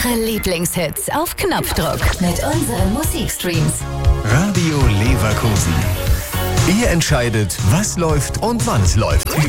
Ihre Lieblingshits auf Knopfdruck mit unseren Musikstreams. Radio Leverkusen. Ihr entscheidet, was läuft und wann es läuft.